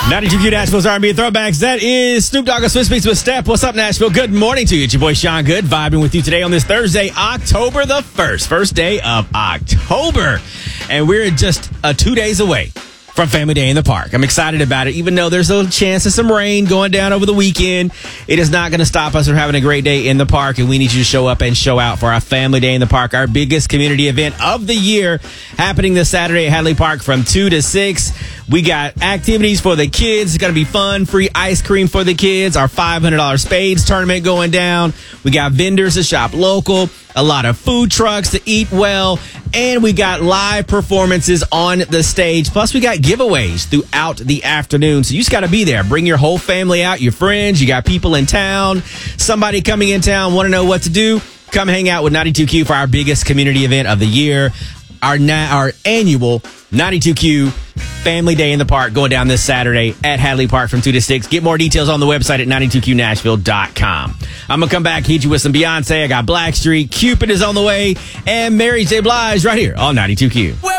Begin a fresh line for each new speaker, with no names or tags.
92Q Nashville's R&B Throwbacks. That is Snoop Dogg and Swiss Beats with Step. What's up, Nashville? Good morning to you. It's your boy, Sean Good, vibing with you today on this Thursday, October the 1st. First day of October. And we're just 2 days away from Family Day in the Park. I'm excited about it, even though there's a chance of some rain going down over the weekend. It is not going to stop us from having a great day in the park, and we need you to show up and show out for our Family Day in the Park, our biggest community event of the year, happening this Saturday at Hadley Park from 2 to 6. We got activities for the kids. It's going to be fun. Free ice cream for the kids. Our $500 spades tournament going down. We got vendors to shop local. A lot of food trucks to eat well. And we got live performances on the stage. Plus, we got giveaways throughout the afternoon. So you just got to be there. Bring your whole family out, your friends. You got people in town. Somebody coming in town, want to know what to do? Come hang out with 92Q for our biggest community event of the year. Our annual 92Q Family Day in the Park going down this Saturday at Hadley Park from 2 to 6. Get more details on the website at 92qnashville.com. I'm going to come back, hit you with some Beyonce. I got Blackstreet. Cupid is on the way. And Mary J. Blige right here on 92Q.